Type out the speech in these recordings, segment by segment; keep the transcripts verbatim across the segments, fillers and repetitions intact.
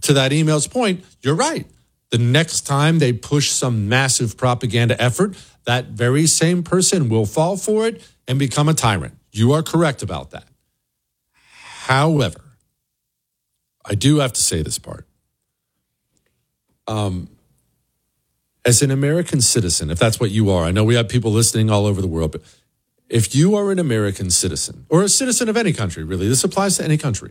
to that email's point, you're right. The next time they push some massive propaganda effort, that very same person will fall for it and become a tyrant. You are correct about that. However, I do have to say this part. Um, as an American citizen, if that's what you are, I know we have people listening all over the world, but if you are an American citizen or a citizen of any country, really, this applies to any country,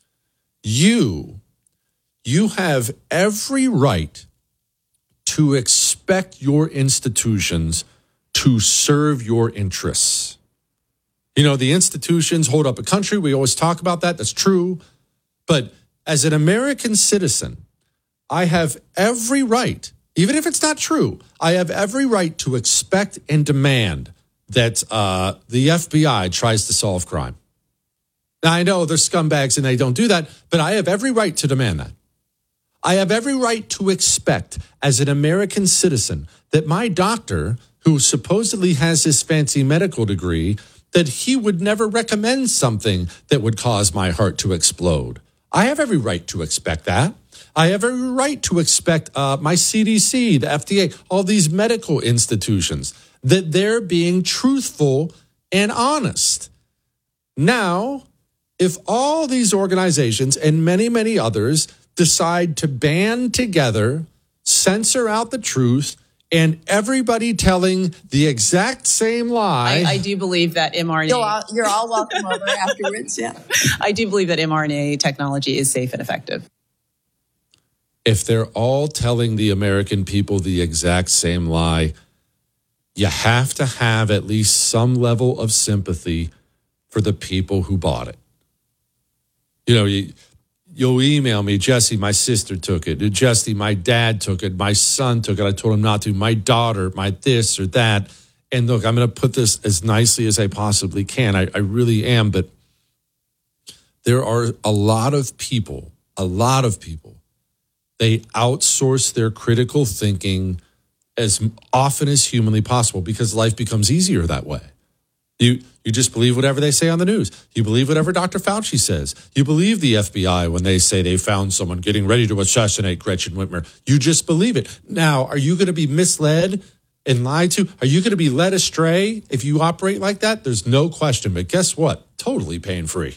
you, you have every right to expect your institutions to serve your interests. You know, the institutions hold up a country. We always talk about that. That's true. But as an American citizen, I have every right, even if it's not true, I have every right to expect and demand that uh, the F B I tries to solve crime. Now, I know they're scumbags and they don't do that, but I have every right to demand that. I have every right to expect, as an American citizen, that my doctor, who supposedly has this fancy medical degree, that he would never recommend something that would cause my heart to explode. I have every right to expect that. I have every right to expect uh, my C D C, the F D A, all these medical institutions, that they're being truthful and honest. Now, if all these organizations and many, many others decide to band together, censor out the truth, and everybody telling the exact same lie. I, I do believe that mRNA... You're all, you're all welcome over afterwards, yeah. I do believe that mRNA technology is safe and effective. If they're all telling the American people the exact same lie, you have to have at least some level of sympathy for the people who bought it. You know, you, you'll email me, Jesse, my sister took it. Jesse, my dad took it. My son took it. I told him not to. My daughter, my this or that. And look, I'm going to put this as nicely as I possibly can. I, I really am. But there are a lot of people, a lot of people, they outsource their critical thinking as often as humanly possible because life becomes easier that way. You you just believe whatever they say on the news. You believe whatever Doctor Fauci says. You believe the F B I when they say they found someone getting ready to assassinate Gretchen Whitmer. You just believe it. Now, are you going to be misled and lied to? Are you going to be led astray if you operate like that? There's no question. But guess what? Totally pain-free.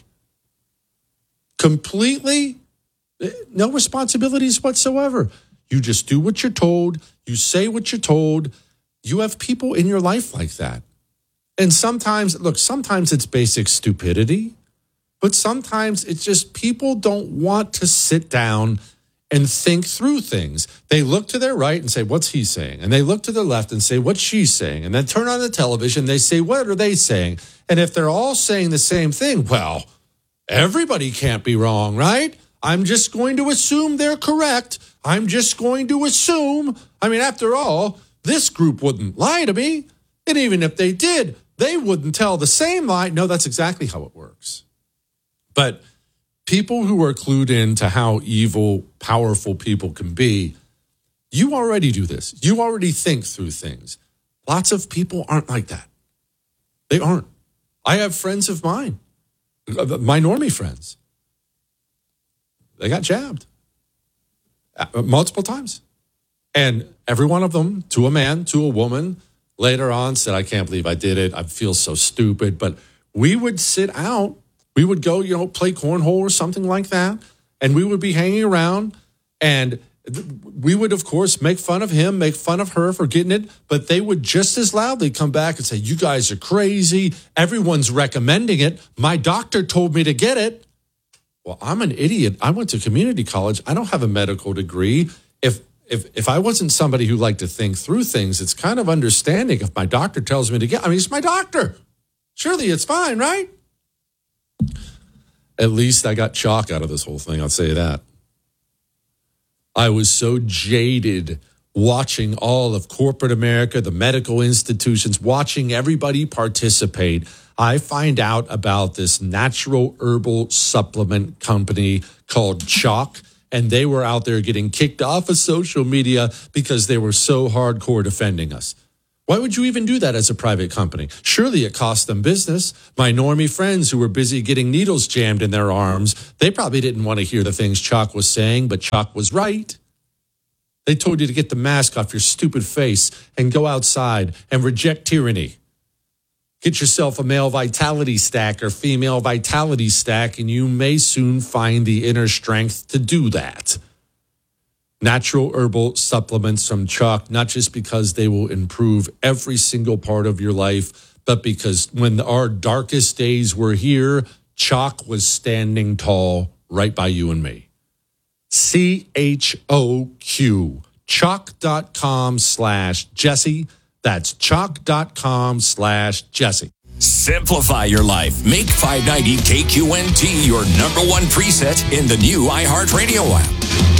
Completely, no responsibilities whatsoever. You just do what you're told. You say what you're told. You have people in your life like that. And sometimes, look, sometimes it's basic stupidity, but sometimes it's just people don't want to sit down and think through things. They look to their right and say, what's he saying? And they look to their left and say, what's she saying? And then turn on the television, they say, what are they saying? And if they're all saying the same thing, well, everybody can't be wrong, right? I'm just going to assume they're correct. I'm just going to assume. I mean, after all, this group wouldn't lie to me. And even if they did, they wouldn't tell the same lie. No, that's exactly how it works. But people who are clued in to how evil, powerful people can be, you already do this. You already think through things. Lots of people aren't like that. They aren't. I have friends of mine, my normie friends. They got jabbed multiple times. And every one of them, to a man, to a woman, later on said, I can't believe I did it. I feel so stupid. But we would sit out. We would go, you know, play cornhole or something like that. And we would be hanging around. And we would, of course, make fun of him, make fun of her for getting it. But they would just as loudly come back and say, you guys are crazy. Everyone's recommending it. My doctor told me to get it. Well, I'm an idiot. I went to community college. I don't have a medical degree. If If if I wasn't somebody who liked to think through things, it's kind of understanding if my doctor tells me to get, I mean, it's my doctor. Surely it's fine, right? At least I got chalk out of this whole thing, I'll say that. I was so jaded watching all of corporate America, the medical institutions, watching everybody participate. I find out about this natural herbal supplement company called Chalk. And they were out there getting kicked off of social media because they were so hardcore defending us. Why would you even do that as a private company? Surely it cost them business. My normie friends who were busy getting needles jammed in their arms, they probably didn't want to hear the things Chuck was saying, but Chuck was right. They told you to get the mask off your stupid face and go outside and reject tyranny. Get yourself a male vitality stack or female vitality stack, and you may soon find the inner strength to do that. Natural herbal supplements from Chuck, not just because they will improve every single part of your life, but because when our darkest days were here, Chuck was standing tall right by you and me. C H O Q, Choq.com slash Jesse. That's Choq.com slash Jesse. Simplify your life. Make five ninety K Q N T your number one preset in the new iHeartRadio app.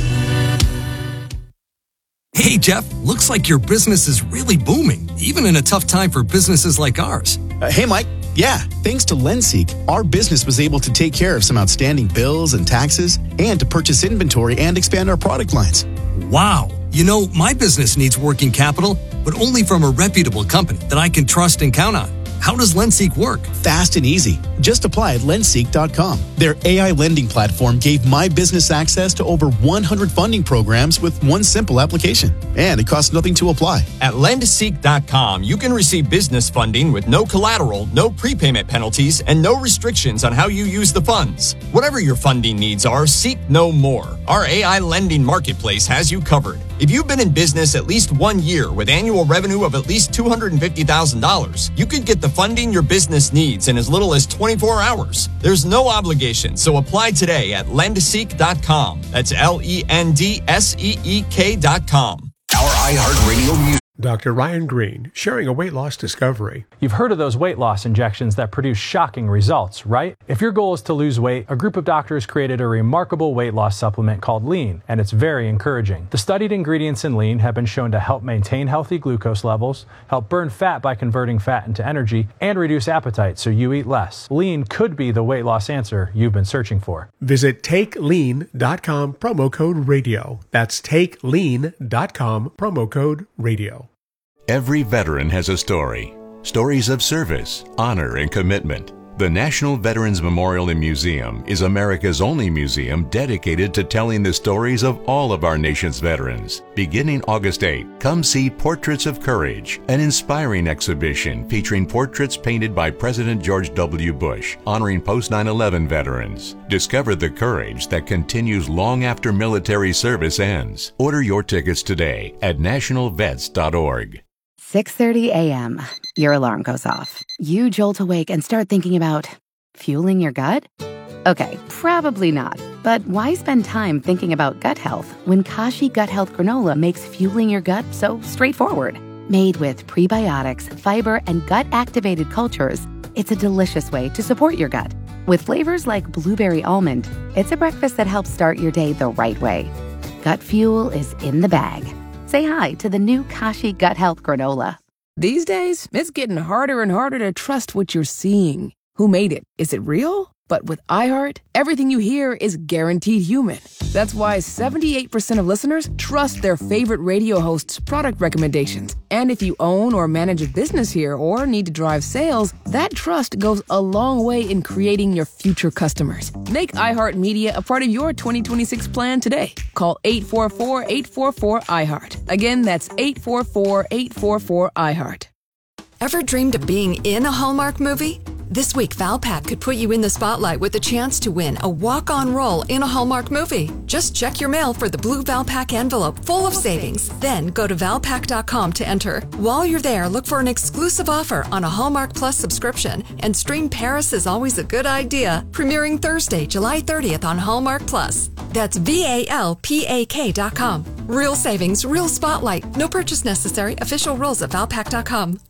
Hey, Jeff, looks like your business is really booming, even in a tough time for businesses like ours. Uh, hey, Mike. Yeah, thanks to LendSeek, our business was able to take care of some outstanding bills and taxes and to purchase inventory and expand our product lines. Wow. You know, my business needs working capital, but only from a reputable company that I can trust and count on. How does LendSeek work? Fast and easy. Just apply at lendseek dot com. Their A I lending platform gave my business access to over one hundred funding programs with one simple application. And it costs nothing to apply. At lendseek dot com, you can receive business funding with no collateral, no prepayment penalties, and no restrictions on how you use the funds. Whatever your funding needs are, seek no more. Our A I lending marketplace has you covered. If you've been in business at least one year with annual revenue of at least two hundred fifty thousand dollars, you could get the funding your business needs in as little as twenty-four hours. There's no obligation, so apply today at lendseek dot com. That's L E N D S E E K dot com. Our iHeartRadio music. Doctor Ryan Green, sharing a weight loss discovery. You've heard of those weight loss injections that produce shocking results, right? If your goal is to lose weight, a group of doctors created a remarkable weight loss supplement called Lean, and it's very encouraging. The studied ingredients in Lean have been shown to help maintain healthy glucose levels, help burn fat by converting fat into energy, and reduce appetite so you eat less. Lean could be the weight loss answer you've been searching for. Visit take lean dot com, promo code radio. That's take lean dot com, promo code radio. Every veteran has a story. Stories of service, honor, and commitment. The National Veterans Memorial and Museum is America's only museum dedicated to telling the stories of all of our nation's veterans. Beginning August eighth, come see Portraits of Courage, an inspiring exhibition featuring portraits painted by President George W. Bush, honoring post nine eleven veterans. Discover the courage that continues long after military service ends. Order your tickets today at national vets dot org. six thirty a.m. Your alarm goes off. You jolt awake and start thinking about fueling your gut? Okay, probably not. But why spend time thinking about gut health when Kashi Gut Health Granola makes fueling your gut so straightforward? Made with prebiotics, fiber, and gut-activated cultures, it's a delicious way to support your gut. With flavors like blueberry almond, it's a breakfast that helps start your day the right way. Gut fuel is in the bag. Say hi to the new Kashi Gut Health Granola. These days, it's getting harder and harder to trust what you're seeing. Who made it? Is it real? But with iHeart, everything you hear is guaranteed human. That's why seventy-eight percent of listeners trust their favorite radio hosts' product recommendations. And if you own or manage a business here or need to drive sales, that trust goes a long way in creating your future customers. Make iHeartMedia a part of your twenty twenty-six plan today. Call eight four four, eight four four, iHeart. Again, that's eight four four, eight four four, iHeart. Ever dreamed of being in a Hallmark movie? This week, Valpak could put you in the spotlight with a chance to win a walk-on role in a Hallmark movie. Just check your mail for the blue Valpak envelope full of savings. Then go to valpak dot com to enter. While you're there, look for an exclusive offer on a Hallmark Plus subscription and stream Paris is Always a Good Idea, premiering Thursday, July thirtieth on Hallmark Plus. That's V A L P A K dot com. Real savings, real spotlight. No purchase necessary. Official rules at valpak dot com.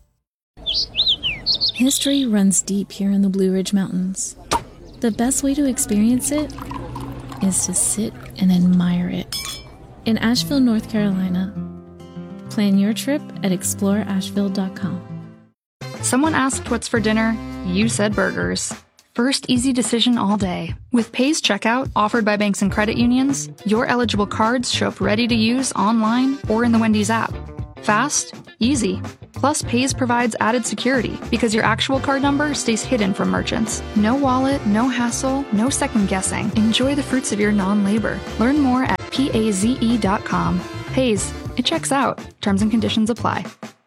History runs deep here in the Blue Ridge Mountains. The best way to experience it is to sit and admire it. In Asheville, North Carolina. Plan your trip at explore asheville dot com. Someone asked what's for dinner, you said burgers. First easy decision all day. With Pace Checkout, offered by banks and credit unions, your eligible cards show up ready to use online or in the Wendy's app. Fast, easy. Plus, Paze provides added security because your actual card number stays hidden from merchants. No wallet, no hassle, no second guessing. Enjoy the fruits of your non-labor. Learn more at paze dot com. Paze, it checks out. Terms and conditions apply.